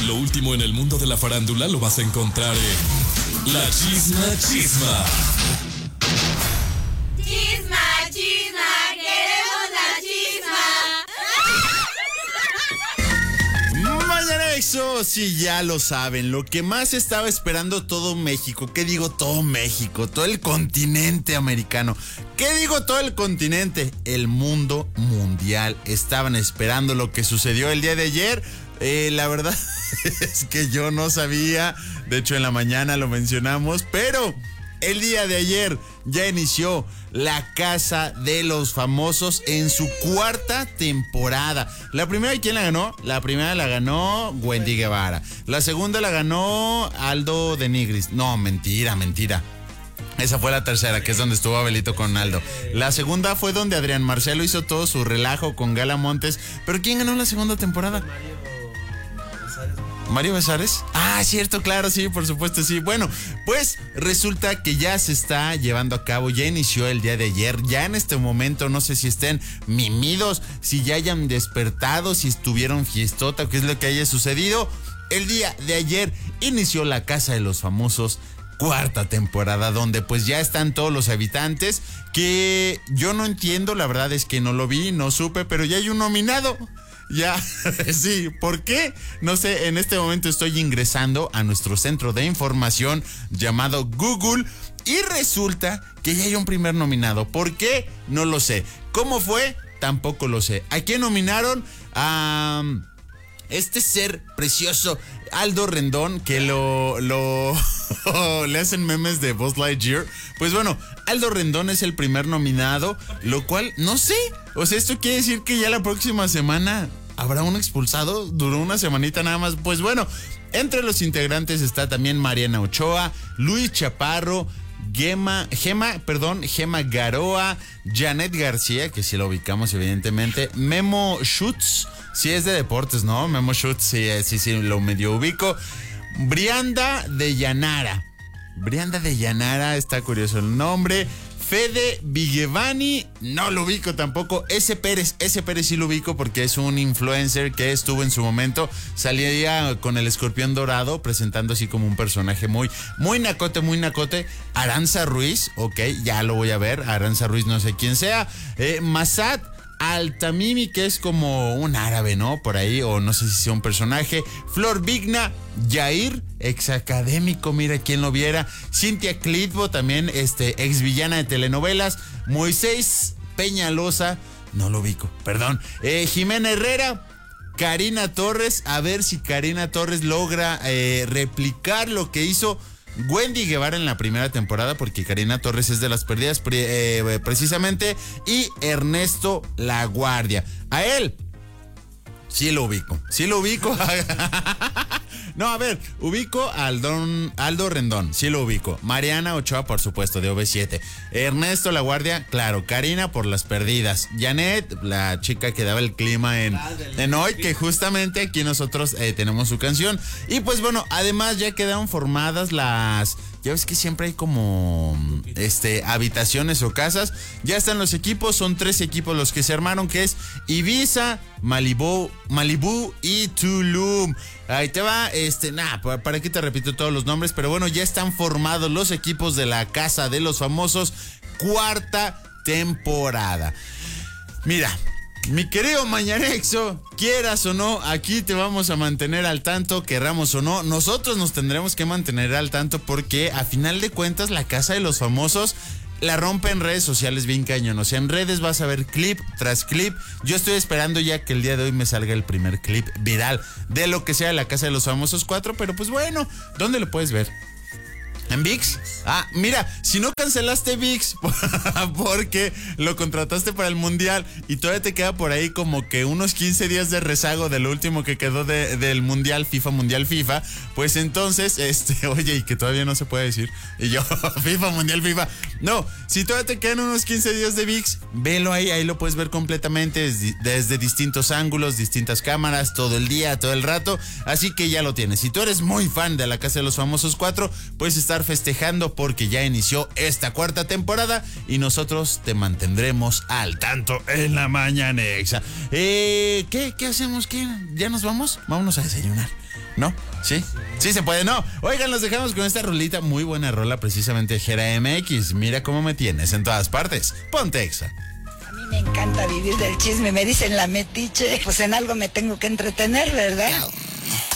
Lo último en el mundo de la farándula lo vas a encontrar en La Chisma Chisma. Chisma, chisma, queremos la chisma. Mañanexo, sí, ya lo saben, lo que más estaba esperando todo México. ¿Qué digo todo México? Todo el continente americano. ¿Qué digo todo el continente? El mundo mundial. Estaban esperando lo que sucedió el día de ayer. La verdad es que yo no sabía. De hecho, en la mañana lo mencionamos, pero el día de ayer ya inició La Casa de los Famosos en su cuarta temporada. La primera, ¿quién la ganó? La primera la ganó Wendy Guevara. La segunda la ganó Aldo de Nigris. No, mentira. Esa fue la tercera, que es donde estuvo Abelito con Aldo. La segunda fue donde Adrián Marcelo hizo todo su relajo con Gala Montes. ¿Pero quién ganó la segunda temporada? ¿Mario Besares? Ah, cierto, claro, sí, por supuesto, sí. Bueno, pues resulta que ya se está llevando a cabo, ya inició el día de ayer, ya en este momento, no sé si estén mimidos, si ya hayan despertado, si estuvieron fiestota, qué es lo que haya sucedido. El día de ayer inició La Casa de los Famosos, cuarta temporada, donde pues ya están todos los habitantes, que yo no entiendo, la verdad es que no lo vi, no supe, pero ya hay un nominado. Ya, sí, ¿por qué? No sé, en este momento estoy ingresando a nuestro centro de información llamado Google y resulta que ya hay un primer nominado. ¿Por qué? No lo sé. ¿Cómo fue? Tampoco lo sé. ¿A quién nominaron? A este ser precioso, Aldo Rendón, que le hacen memes de Buzz Lightyear. Pues bueno, Aldo Rendón es el primer nominado, lo cual, no sé. O sea, esto quiere decir que ya la próxima semana habrá un expulsado. Duró una semanita nada más. Pues bueno, entre los integrantes está también Mariana Ochoa, Luis Chaparro, Gema Garoa, Janet García, que sí lo ubicamos evidentemente, Memo Schutz, sí es de deportes, ¿no? Memo Schutz, sí, lo medio ubico. Brianda de Llanara, está curioso el nombre. Fede Vigevani, no lo ubico tampoco. Ese Pérez sí lo ubico porque es un influencer que estuvo en su momento, salía con el escorpión dorado, presentando así como un personaje muy nacote. Aranza Ruiz, ok, ya lo voy a ver. Aranza Ruiz, no sé quién sea. Masad Altamimi, que es como un árabe, ¿no? Por ahí, o no sé si sea un personaje. Flor Vigna, Yair, exacadémico, mira quién lo viera. Cintia Clitbo, también ex villana de telenovelas. Moisés Peñalosa, no lo ubico, perdón. Jimena Herrera, Karina Torres, a ver si Karina Torres logra replicar lo que hizo Wendy Guevara en la primera temporada, porque Karina Torres es de las perdidas precisamente, y Ernesto La Guardia. A él sí lo ubico. No, a ver, ubico a Aldo Rendón, sí lo ubico. Mariana Ochoa, por supuesto, de OV7. Ernesto La Guardia, claro. Karina, por las perdidas. Janet, la chica que daba el clima en Hoy, que justamente aquí nosotros tenemos su canción. Y pues bueno, además ya quedaron formadas las... Ya ves que siempre hay como habitaciones o casas. Ya están los equipos, son 3 equipos los que se armaron, que es Ibiza, Malibu y Tulum. Ahí te va, para qué te repito todos los nombres, pero bueno, ya están formados los equipos de La Casa de los Famosos, cuarta temporada. Mira, mi querido Mañanexo, quieras o no, aquí te vamos a mantener al tanto, querramos o no. Nosotros nos tendremos que mantener al tanto porque a final de cuentas La Casa de los Famosos la rompe en redes sociales bien cañón. O sea, en redes vas a ver clip tras clip. Yo estoy esperando ya que el día de hoy me salga el primer clip viral de lo que sea La Casa de los Famosos 4, pero pues bueno, ¿dónde lo puedes ver? ¿En ViX? Ah, mira, si no cancelaste ViX porque lo contrataste para el Mundial y todavía te queda por ahí como que unos 15 días de rezago de lo último que quedó del Mundial FIFA, pues entonces, oye, y que todavía no se puede decir, y yo, FIFA. No, si todavía te quedan unos 15 días de ViX, velo ahí lo puedes ver completamente desde distintos ángulos, distintas cámaras, todo el día, todo el rato, así que ya lo tienes. Si tú eres muy fan de La Casa de los Famosos 4, puedes estar festejando porque ya inició esta cuarta temporada y nosotros te mantendremos al tanto en la mañanexa. ¿Qué hacemos? ¿Qué? ¿Ya nos vamos? Vámonos a desayunar, ¿no? ¿Sí? Sí se puede, no. Oigan, los dejamos con esta rolita, muy buena rola precisamente de Jera MX. Mira cómo me tienes en todas partes. Ponte Exa. A mí me encanta vivir del chisme, me dicen la metiche, pues en algo me tengo que entretener, ¿verdad?